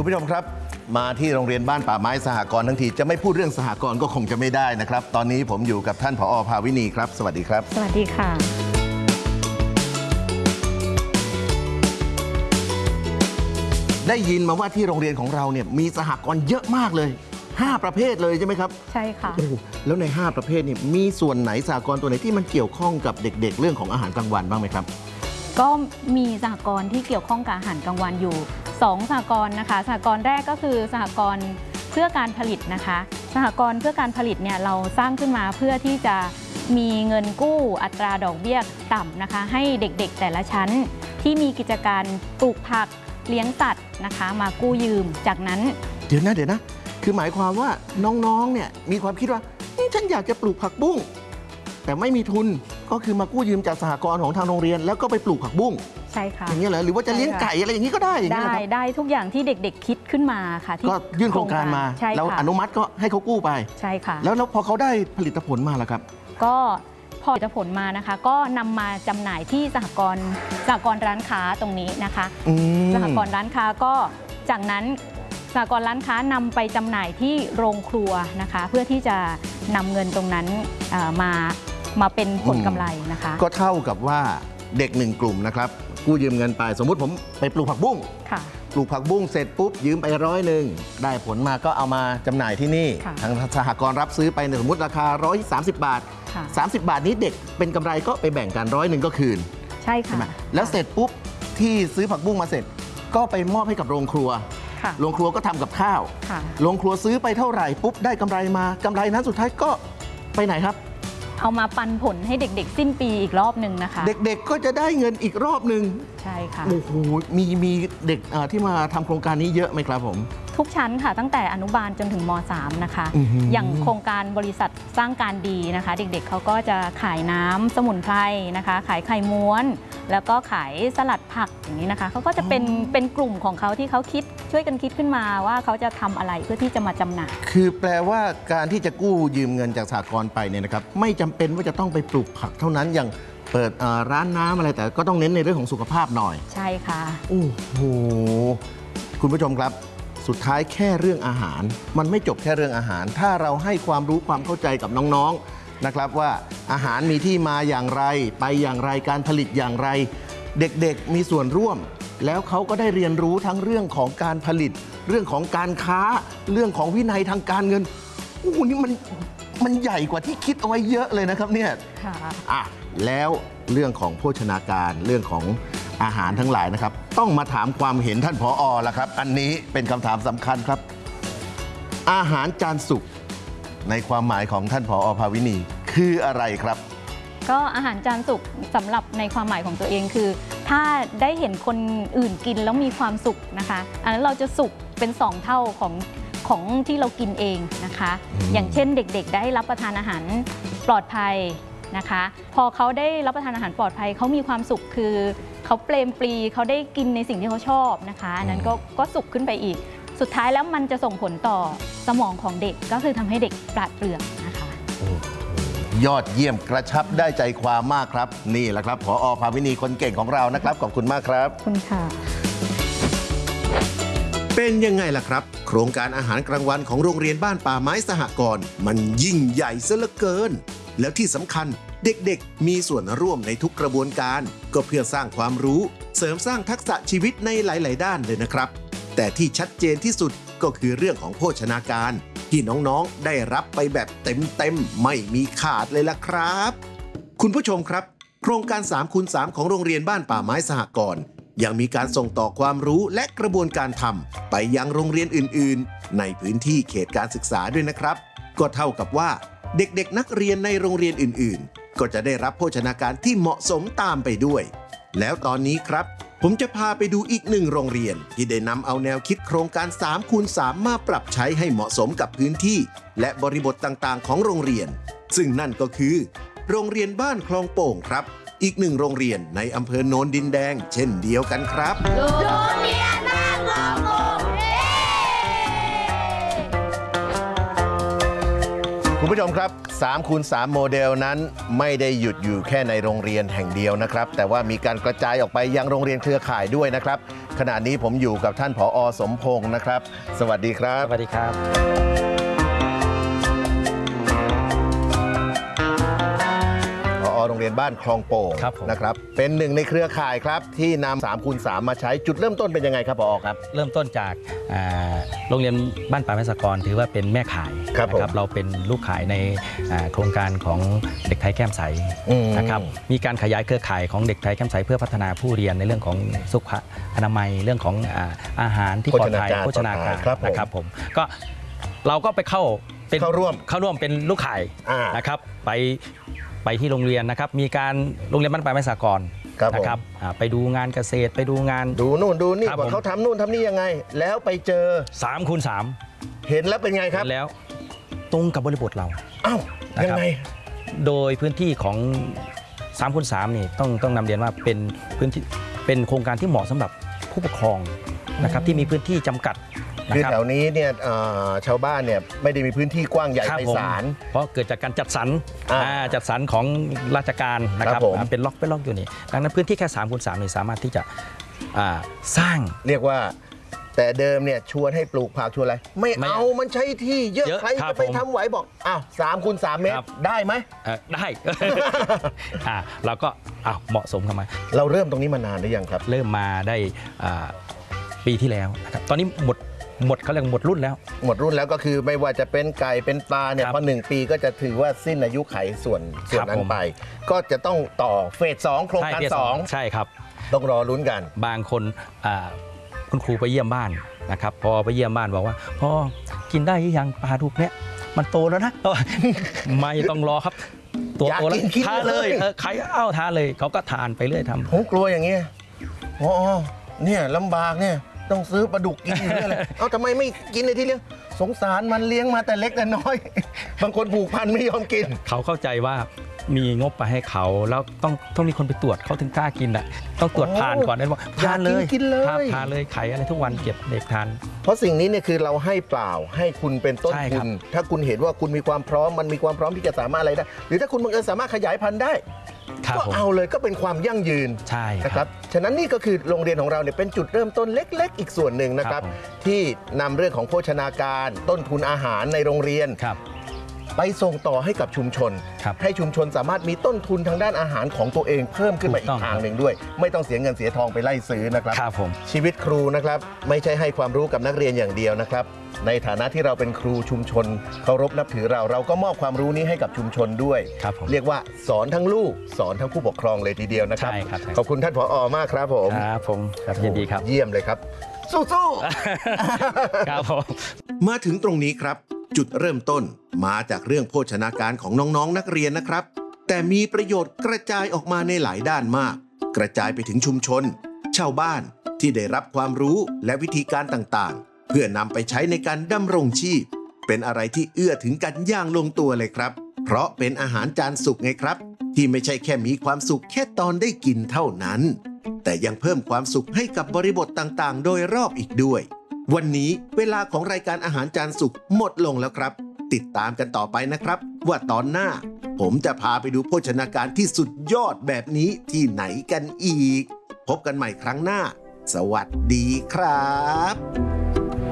คุณผู้ชมครับมาที่โรงเรียนบ้านป่าไม้สหกรณ์ทั้งทีจะไม่พูดเรื่องสหกรณ์ก็คงจะไม่ได้นะครับตอนนี้ผมอยู่กับท่านผอ.ภาวินีครับสวัสดีครับสวัสดีค่ะได้ยินมาว่าที่โรงเรียนของเราเนี่ยมีสหกรณ์เยอะมากเลย5 ประเภทเลยใช่ไหมครับใช่ค่ะแล้วใน5 ประเภทนี่มีส่วนไหนสหกรณ์ตัวไหนที่มันเกี่ยวข้องกับเด็กๆเรื่องของอาหารกลางวันบ้างไหมครับก็มีสหกรณ์ที่เกี่ยวข้องกับอาหารกลางวันอยู่2 สหกรณ์นะคะสหกรณ์แรกก็คือสหกรณ์เพื่อการผลิตนะคะสหกรณ์เพื่อการผลิตเนี่ยเราสร้างขึ้นมาเพื่อที่จะมีเงินกู้อัตราดอกเบี้ยต่ำนะคะให้เด็กๆแต่ละชั้นที่มีกิจการปลูกผักเลี้ยงสัตว์นะคะมากู้ยืมจากนั้นเดี๋ยวนะคือหมายความว่าน้องๆเนี่ยมีความคิดว่าฉันอยากจะปลูกผักบุ้งแต่ไม่มีทุนก็คือมากู้ยืมจากสหกรณ์ของทางโรงเรียนแล้วก็ไปปลูกผักบุ้งใช่ค่ะอย่างนี้เหรอหรือว่าจะเลี้ยงไก่อะไรอย่างนี้ก็ได้อย่างนี้ได้ทุกอย่างที่เด็กๆคิดขึ้นมาค่ะก็ยื่นโครงการมาแล้วอนุมัติก็ให้เขากู้ไปใช่ค่ะแล้วพอเขาได้ผลิตผลมาแล้วครับก็พอผลิตผลมานะคะก็นำมาจำหน่ายที่สหกรณ์ร้านค้าตรงนี้นะคะสหกรณ์ร้านค้าก็จากนั้นสหกรณ์ร้านค้านำไปจำหน่ายที่โรงครัวนะคะเพื่อที่จะนำเงินตรงนั้นมาเป็นผลกำไรนะคะก็เท่ากับว่าเด็ก1 กลุ่มนะครับกู้ยืมเงินไปสมมุติผมไปปลูกผักบุ้งปลูกผักบุ้งเสร็จปุ๊บยืมไป100ได้ผลมาก็เอามาจำหน่ายที่นี่ทางสหกรณ์รับซื้อไปสมมติราคา130 บาท30 บาทนี้เด็กเป็นกำไรก็ไปแบ่งกัน100ก็คืนใช่ค่ะแล้วเสร็จปุ๊บที่ซื้อผักบุ้งมาเสร็จก็ไปมอบให้กับโรงครัวโรงครัวก็ทำกับข้าวโรงครัวซื้อไปเท่าไหร่ปุ๊บได้กำไรมากำไรนั้นสุดท้ายก็ไปไหนครับเอามาปันผลให้เด็กๆสิ้นปีอีกรอบหนึ่งนะคะเด็กๆก็จะได้เงินอีกรอบหนึ่งใช่ค่ะโอ้โหมีเด็กที่มาทำโครงการนี้เยอะไหมครับผมทุกชั้นค่ะตั้งแต่อนุบาลจนถึงม.3 นะคะอย่างโครงการบริษัทสร้างการดีนะคะเด็กๆเขาก็จะขายน้ำสมุนไพรนะคะขายไข่ม้วนแล้วก็ขายสลัดผักอย่างนี้นะคะเขาก็จะเป็นกลุ่มของเขาที่เขาช่วยกันคิดขึ้นมาว่าเขาจะทำอะไรเพื่อที่จะมาจำหน่ายคือแปลว่าการที่จะกู้ยืมเงินจากสหกรณ์ไปเนี่ยนะครับไม่จำเป็นว่าจะต้องไปปลูกผักเท่านั้นอย่างเปิดร้านน้ำอะไรแต่ก็ต้องเน้นในเรื่องของสุขภาพหน่อยใช่ค่ะโอ้โหคุณผู้ชมครับสุดท้ายแค่เรื่องอาหารมันไม่จบแค่เรื่องอาหารถ้าเราให้ความรู้ความเข้าใจกับน้องๆนะครับว่าอาหารมีที่มาอย่างไรไปอย่างไรการผลิตอย่างไรเด็กๆมีส่วนร่วมแล้วเขาก็ได้เรียนรู้ทั้งเรื่องของการผลิตเรื่องของการค้าเรื่องของวินัยทางการเงินโอ้โหนี่มันใหญ่กว่าที่คิดเอาไว้เยอะเลยนะครับเนี่ยแล้วเรื่องของโภชนาการเรื่องของอาหารทั้งหลายนะครับต้องมาถามความเห็นท่านผอ.ละครับอันนี้เป็นคำถามสำคัญครับอาหารจานสุกในความหมายของท่านผอ.ภาวินีคืออะไรครับก็อาหารจานสุกสำหรับในความหมายของตัวเองคือถ้าได้เห็นคนอื่นกินแล้วมีความสุขนะคะอันนั้นเราจะสุขเป็น2 เท่าของที่เรากินเองนะคะอย่างเช่นเด็กๆได้รับประทานอาหารปลอดภัยนะคะพอเขาได้รับประทานอาหารปลอดภัยเขามีความสุขคือเขาเปรมปรีเขาได้กินในสิ่งที่เขาชอบนะคะอันนั้นก็สุขขึ้นไปอีกสุดท้ายแล้วมันจะส่งผลต่อสมองของเด็กก็คือทำให้เด็กปราดเปรื่องนะคะยอดเยี่ยมกระชับได้ใจความมากครับนี่แหละครับผอ.ภาวินีคนเก่งของเรานะครับขอบคุณมากครับขอบคุณค่ะเป็นยังไงล่ะครับโครงการอาหารกลางวันของโรงเรียนบ้านป่าไม้สหกรณ์มันยิ่งใหญ่ซะเหลือเกินแล้วที่สำคัญเด็กๆมีส่วนร่วมในทุกกระบวนการก็เพื่อสร้างความรู้เสริมสร้างทักษะชีวิตในหลายๆด้านเลยนะครับแต่ที่ชัดเจนที่สุดก็คือเรื่องของโภชนาการที่น้องๆได้รับไปแบบเต็มๆไม่มีขาดเลยล่ะครับคุณผู้ชมครับโครงการ 3x3 ของโรงเรียนบ้านป่าไม้สหกรณ์ยังมีการส่งต่อความรู้และกระบวนการทำไปยังโรงเรียนอื่นๆในพื้นที่เขตการศึกษาด้วยนะครับก็เท่ากับว่าเด็กๆนักเรียนในโรงเรียนอื่นๆก็จะได้รับโภชนาการที่เหมาะสมตามไปด้วยแล้วตอนนี้ครับผมจะพาไปดูอีก1โรงเรียนที่ได้นำเอาแนวคิดโครงการ 3x3 มาปรับใช้ให้เหมาะสมกับพื้นที่และบริบทต่างๆของโรงเรียนซึ่งนั่นก็คือโรงเรียนบ้านคลองโป่งครับอีก1โรงเรียนในอำเภอโนนดินแดงเช่นเดียวกันครับโรงเรียนบ้านคลองโป่งคุณผู้ชมครับ 3x3 โมเดลนั้นไม่ได้หยุดอยู่แค่ในโรงเรียนแห่งเดียวนะครับแต่ว่ามีการกระจายออกไปยังโรงเรียนเครือข่ายด้วยนะครับขณะนี้ผมอยู่กับท่านผอ.สมพงศ์นะครับสวัสดีครับสวัสดีครับผอ.โรงเรียนบ้านคลองโป่งนะครับเป็นหนึ่งในเครือข่ายครับที่นำ3คูณ3มาใช้จุดเริ่มต้นเป็นยังไงครับผอ.ครับเริ่มต้นจากโรงเรียนบ้านป่าไม้สหกรณ์ถือว่าเป็นแม่ข่ายนะครับเราเป็นลูกข่ายในโครงการของเด็กไทยแก้มใสนะครับมีการขยายเครือข่ายของเด็กไทยแก้มใสเพื่อพัฒนาผู้เรียนในเรื่องของสุขอนามัยเรื่องของอาหารที่ปลอดภัยโภชนาการนะครับผมก็เราก็ไปเข้าร่วมเป็นลูกข่ายนะครับไปที่โรงเรียนนะครับมีการโรงเรียนบ้านป่าไม้สหกรณ์นะครับไปดูงานเกษตรไปดูงานดูนู่นดูนี่ว่าเขาทำนู่นทำนี่ยังไงแล้วไปเจอ 3 คูณ 3 เห็นแล้วเป็นไงครับแล้วตรงกับบริบทเราอ้าวยังไงโดยพื้นที่ของ3 คูณ 3นี่ต้องนำเรียนว่าเป็นพื้นที่เป็นโครงการที่เหมาะสำหรับผู้ปกครองนะครับที่มีพื้นที่จำกัดคือแถวนี้เนี่ยชาวบ้านเนี่ยไม่ได้มีพื้นที่กว้างใหญ่ไพศาลเพราะเกิดจากการจัดสรรของราชการนะครับเป็นล็อกอยู่นี่ดังนั้นพื้นที่แค่3 คูณ 3นี่สามารถที่จะสร้างเรียกว่าแต่เดิมเนี่ยชวนให้ปลูกผักชวนอะไรไม่เอามันใช้ที่เยอะใครจะไปทำไหวบอกอ้าว3 คูณ 3 เมตรได้ไหมได้เราก็เหมาะสมกันมาเราเริ่มตรงนี้มานานหรือยังครับเริ่มมาได้ปีที่แล้วนะครับตอนนี้หมดเขาเรียกหมดรุ่นแล้วก็คือไม่ว่าจะเป็นไก่เป็นปลาเนี่ยพอ1 ปีก็จะถือว่าสิ้นอายุไขส่วนนั้นไปก็จะต้องต่อเฟส 2โครงการ2 ใช่ครับต้องรอลุ้นกันบางคนคุณครูไปเยี่ยมบ้านนะครับพอไปเยี่ยมบ้านบอกว่าพ่อกินได้ยังปลาทุกเนี้ยมันโตแล้วนะไม่ต้องรอครับตัวโตแล้วทานเลยใครทานเลยเขาก็ทานไปเรื่อยทำผมกลัวอย่างเงี้ยอ๋อเนี่ยลำบากเนี่ยต้องซื้อปลาดุกกินอยู่เนี่ยเลยทำไมไม่กินในที่เลี้ยงสงสารมันเลี้ยงมาแต่เล็กแต่น้อยบางคนผูกพันไม่ยอมกินเขาเข้าใจว่ามีงบไปให้เขาแล้วต้องมีคนไปตรวจเขาถึงกล้ากินอ่ะต้องตรวจทานก่อนได้บอกทานเลยกินเลยทานเลยไข่อะไรทุกวันเก็บเด็กทานเพราะสิ่งนี้เนี่ยคือเราให้เปล่าให้คุณเป็นต้นทุนถ้าคุณเห็นว่าคุณมีความพร้อมมันมีความพร้อมที่จะสามารถอะไรได้หรือถ้าคุณบังเอิญสามารถขยายพันธุ์ได้ก็เอาเลยก็เป็นความยั่งยืนใช่นะครับฉะนั้นนี่ก็คือโรงเรียนของเราเนี่ยเป็นจุดเริ่มต้นเล็กๆอีกส่วนหนึ่งนะครับที่นำเรื่องของโภชนาการต้นทุนอาหารในโรงเรียนไปส่งต่อให้กับชุมชนให้ชุมชนสามารถมีต้นทุนทางด้านอาหารของตัวเองเพิ่มขึ้นมาอีกทางหนึ่งด้วยไม่ต้องเสียเงินเสียทองไปไล่ซื้อนะครับชีวิตครูนะครับไม่ใช่ให้ความรู้กับนักเรียนอย่างเดียวนะครับในฐานะที่เราเป็นครูชุมชนเคารพนับถือเราก็มอบความรู้นี้ให้กับชุมชนด้วยเรียกว่าสอนทั้งลูกสอนทั้งผู้ปกครองเลยทีเดียวนะครับขอบคุณท่านผอ.มากครับผมครับยินดีครับเยี่ยมเลยครับสู้ๆครับผมมาถึงตรงนี้ครับจุดเริ่มต้นมาจากเรื่องโภชนาการของน้องๆนักเรียนนะครับแต่มีประโยชน์กระจายออกมาในหลายด้านมากกระจายไปถึงชุมชนชาวบ้านที่ได้รับความรู้และวิธีการต่างๆเพื่อนำไปใช้ในการดำรงชีพเป็นอะไรที่เอื้อถึงกันอย่างลงตัวเลยครับเพราะเป็นอาหารจานสุกไงครับที่ไม่ใช่แค่มีความสุขแค่ตอนได้กินเท่านั้นแต่ยังเพิ่มความสุขให้กับบริบทต่างๆโดยรอบอีกด้วยวันนี้เวลาของรายการอาหารจานสุกหมดลงแล้วครับติดตามกันต่อไปนะครับว่าตอนหน้าผมจะพาไปดูโภชนาการที่สุดยอดแบบนี้ที่ไหนกันอีกพบกันใหม่ครั้งหน้าสวัสดีครับ